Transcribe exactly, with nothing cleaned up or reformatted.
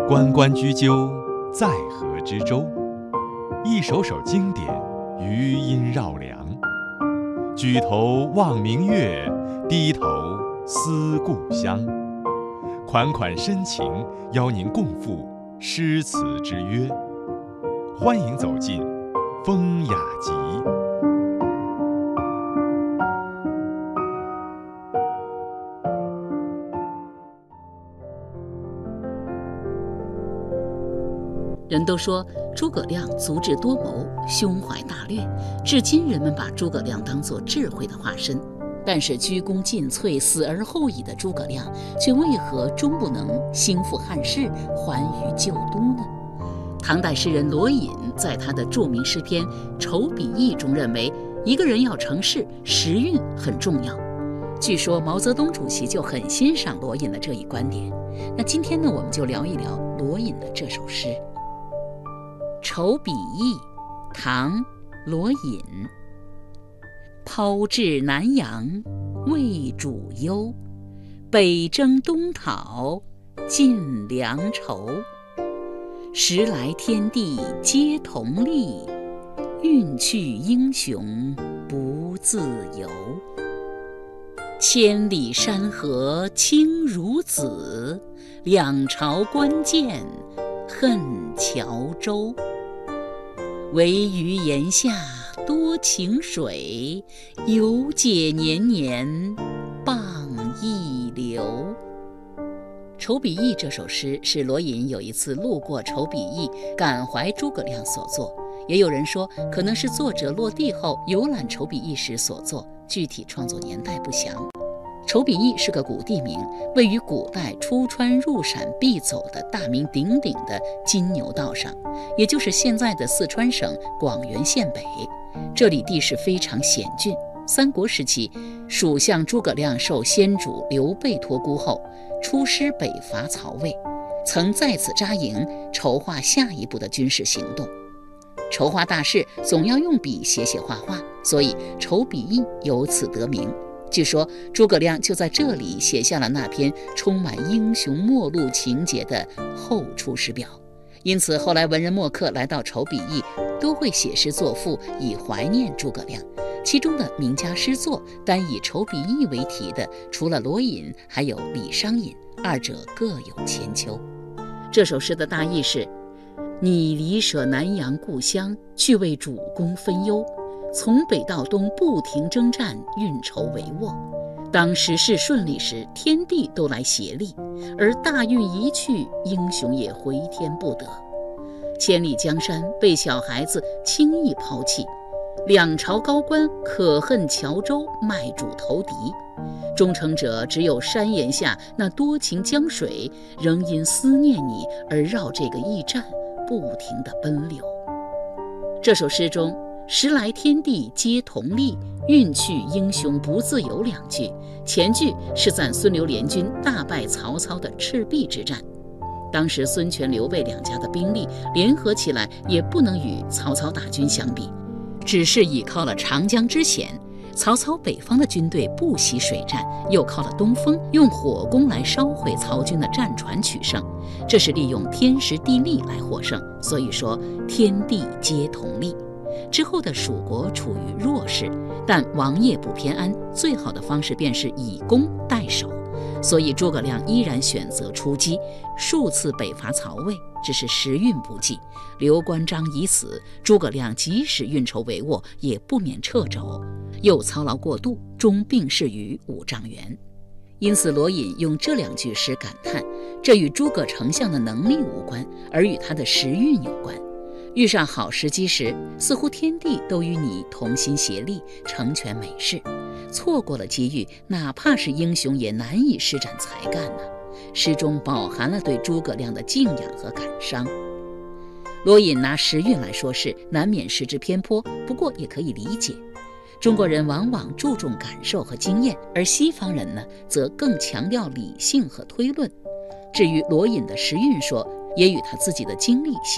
关关雎鸠，在河之洲。一首首经典，余音绕梁。举头望明月，低头思故乡。款款深情，邀您共赴诗词之约。欢迎走进风雅集。 人都说诸葛亮足智多谋，胸怀大略，至今人们把诸葛亮当作智慧的化身。但是鞠躬尽瘁，死而后已的诸葛亮，却为何终不能兴复汉室，还于旧都呢？唐代诗人罗隐在他的著名诗篇《酬笔意》中认为，一个人要成事，时运很重要。据说毛泽东主席就很欣赏罗隐的这一观点。那今天呢，我们就聊一聊罗隐的这首诗。酬笔意，唐·罗隐。抛至南阳，为主忧。北征东讨，尽粮愁。时来天地皆同力，运去英雄不自由。千里山河清如紫，两朝关键恨谯舟。惟余檐下多情水，犹解年年傍一流。酬笔意这首诗是罗隐有一次路过酬笔意，感怀诸葛亮所作，也有人说可能是作者落地后游览酬笔意时所作，具体创作年代不详。酬笔意是个古地名，位于古代出川入陕必走的大名鼎鼎的金牛道上，也就是现在的四川省广元县北。这里地势非常险峻，三国时期，蜀相诸葛亮受先主刘备托孤后，出师北伐曹魏，曾在此扎营，筹划下一步的军事行动。筹划大事总要用笔写写画画，所以酬笔意由此得名。据说诸葛亮就在这里写下了那篇充满英雄末路情节的《后出师表》，因此后来文人墨客来到酬笔意，都会写诗作赋以怀念诸葛亮。其中的名家诗作单以酬笔意为题的，除了罗隐，还有李商隐，二者各有千秋。这首诗的大意是：你离舍南阳故乡，去为主公分忧。从北到东不停征战，运筹帷幄。当时事顺利时，天地都来协力；而大运一去，英雄也回天不得。千里江山被小孩子轻易抛弃，两朝高官可恨谯舟，卖主投敌。忠诚者只有山岩下那多情江水，仍因思念你而绕这个驿站不停地奔流。这首诗中时来天地皆同力，运去英雄不自由两句，前句是赞孙刘联军大败曹操的赤壁之战。当时孙权刘备两家的兵力联合起来，也不能与曹操大军相比，只是倚靠了长江之险。曹操北方的军队不惜水战，又靠了东风，用火攻来烧毁曹军的战船取胜，这是利用天时地利来获胜。所以说天地皆同力。之后的蜀国处于弱势，但王业不偏安，最好的方式便是以攻代守，所以诸葛亮依然选择出击，数次北伐曹魏，只是时运不济。刘关张已死，诸葛亮即使运筹帷幄，也不免掣肘，又操劳过度，终病逝于五丈原。因此罗隐用这两句诗感叹，这与诸葛丞相的能力无关，而与他的时运有关。遇上好时机时，似乎天地都与你同心协力，成全美事；错过了机遇，哪怕是英雄也难以施展才干呢。诗中饱含了对诸葛亮的敬仰和感伤。罗隐拿时运来说事，难免失之偏颇，不过也可以理解。中国人往往注重感受和经验，而西方人呢，则更强调理性和推论。至于罗隐的时运说，也与他自己的经历息